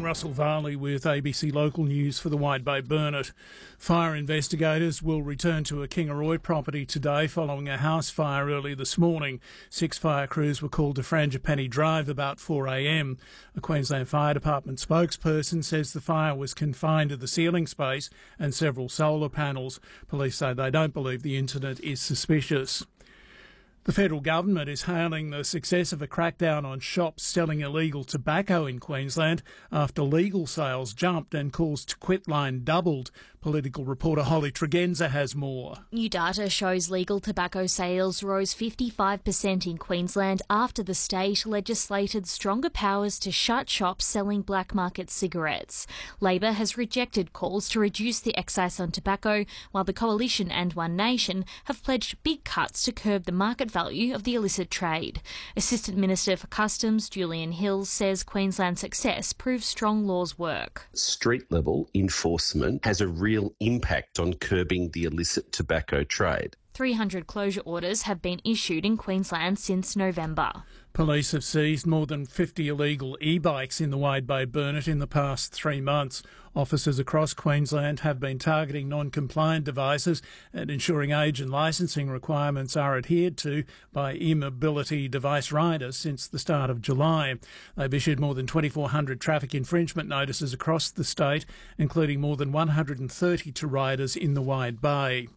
Russell Varley with ABC Local News for the Wide Bay Burnett. Fire investigators will return to a Kingaroy property today following a house fire early this morning. 6 fire crews were called to Frangipani Drive about 4 a.m. A Queensland Fire Department spokesperson says the fire was confined to the ceiling space and several solar panels. Police say they don't believe the incident is suspicious. The federal government is hailing the success of a crackdown on shops selling illegal tobacco in Queensland after legal sales jumped and calls to quit line doubled. Political reporter Holly Tregenza has more. New data shows legal tobacco sales rose 55% in Queensland after the state legislated stronger powers to shut shops selling black market cigarettes. Labor has rejected calls to reduce the excise on tobacco, while the Coalition and One Nation have pledged big cuts to curb the market value of the illicit trade. Assistant Minister for Customs Julian Hills says Queensland's success proves strong laws work. Street-level enforcement has a real impact on curbing the illicit tobacco trade. 300 closure orders have been issued in Queensland since November. Police have seized more than 50 illegal e-bikes in the Wide Bay Burnett in the past 3 months. Officers across Queensland have been targeting non-compliant devices and ensuring age and licensing requirements are adhered to by e-mobility device riders since the start of July. They've issued more than 2,400 traffic infringement notices across the state, including more than 130 to riders in the Wide Bay.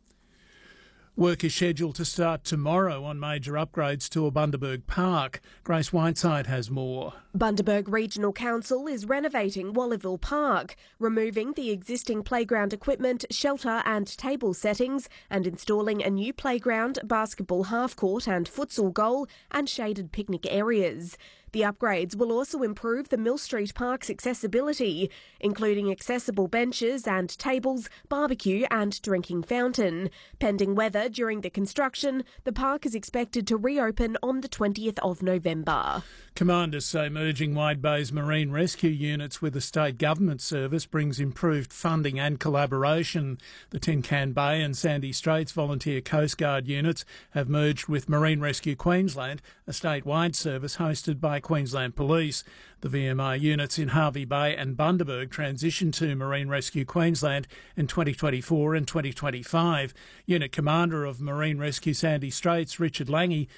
Work is scheduled to start tomorrow on major upgrades to Bundaberg Park. Grace Whiteside has more. Bundaberg Regional Council is renovating Wallerville Park, removing the existing playground equipment, shelter and table settings and installing a new playground, basketball half-court and futsal goal and shaded picnic areas. The upgrades will also improve the Mill Street Park's accessibility, including accessible benches and tables, barbecue and drinking fountain. Pending weather during the construction, the park is expected to reopen on the 20th of November. Commanders say merging Wide Bay's marine rescue units with the state government service brings improved funding and collaboration. The Tin Can Bay and Sandy Straits Volunteer Coast Guard units have merged with Marine Rescue Queensland, a statewide service hosted by Queensland Police. The VMR units in Hervey Bay and Bundaberg transitioned to Marine Rescue Queensland in 2024 and 2025. Unit Commander of Marine Rescue Sandy Straits, Richard Lange,